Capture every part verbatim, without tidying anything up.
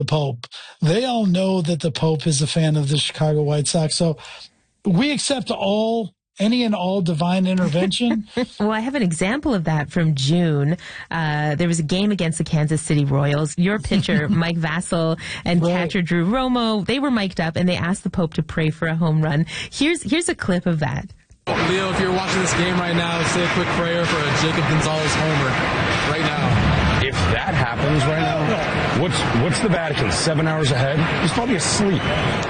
the Pope. They all know that the Pope is a fan of the Chicago White Sox. So we accept all, any and all divine intervention. Well, I have an example of that from June. Uh, there was a game against the Kansas City Royals. Your pitcher, Mike Vasil, and Right. catcher Drew Romo, they were mic'd up, and they asked the Pope to pray for a home run. Here's here's a clip of that. Leo, if you're watching this game right now, say a quick prayer for a Jacob Gonzalez homer right now. If that happens right now, what's what's the Vatican? Seven hours ahead? He's probably asleep.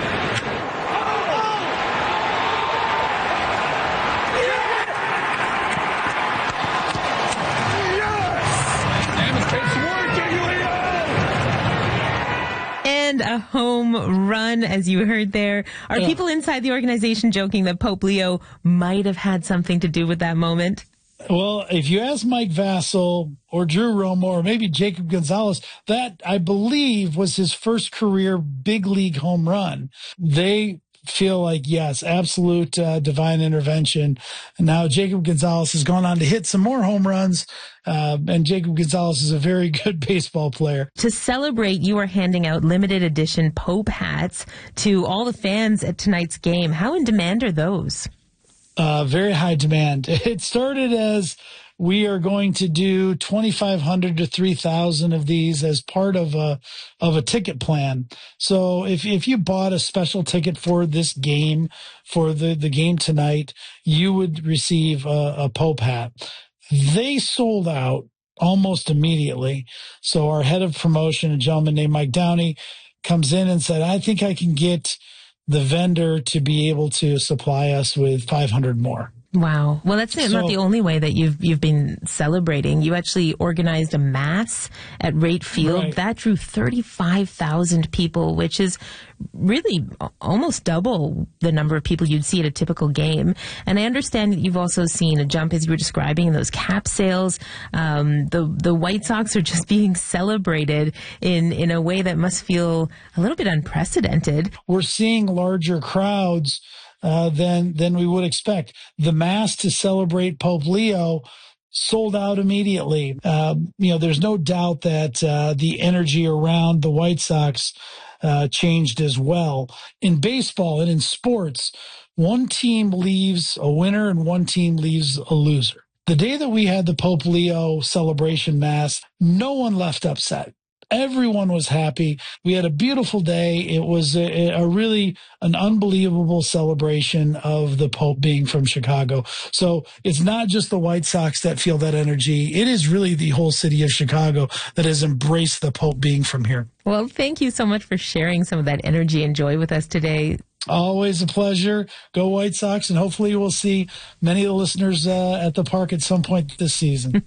And a home run, as you heard there. Are Yeah. people inside the organization joking that Pope Leo might have had something to do with that moment? Well, if you ask Mike Vasil or Drew Romo or maybe Jacob Gonzalez, that I believe was his first career big league home run. They feel like, yes, absolute uh, divine intervention. And now Jacob Gonzalez has gone on to hit some more home runs. Uh, and Jacob Gonzalez is a very good baseball player. To celebrate, you are handing out limited edition Pope hats to all the fans at tonight's game. How in demand are those? Uh, very high demand. It started as we are going to do twenty-five hundred to three thousand of these as part of a, of a ticket plan. So if, if you bought a special ticket for this game, for the, the game tonight, you would receive a, a Pope hat. They sold out almost immediately. So our head of promotion, a gentleman named Mike Downey, comes in and said, I think I can get the vendor to be able to supply us with five hundred more. Wow. Well, that's So- not the only way that you've you've been celebrating. You actually organized a mass at Rate Field Right. that drew thirty-five thousand people, which is really almost double the number of people you'd see at a typical game. And I understand that you've also seen a jump, as you were describing, in those cap sales. Um, the the White Sox are just being celebrated in in a way that must feel a little bit unprecedented. We're seeing larger crowds uh, than than we would expect. The mass to celebrate Pope Leo sold out immediately. Um, you know, there's no doubt that uh, the energy around the White Sox uh, changed as well. In baseball and in sports, one team leaves a winner and one team leaves a loser. The day that we had the Pope Leo celebration mass, no one left upset. Everyone was happy. We had a beautiful day. It was a, a really an unbelievable celebration of the Pope being from Chicago. So it's not just the White Sox that feel that energy. It is really the whole city of Chicago that has embraced the Pope being from here. Well, thank you so much for sharing some of that energy and joy with us today. Always a pleasure. Go White Sox, and hopefully we'll see many of the listeners uh, at the park at some point this season.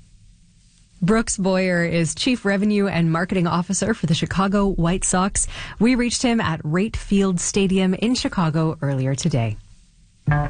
Brooks Boyer is Chief Revenue and Marketing Officer for the Chicago White Sox. We reached him at Rate Field Stadium in Chicago earlier today.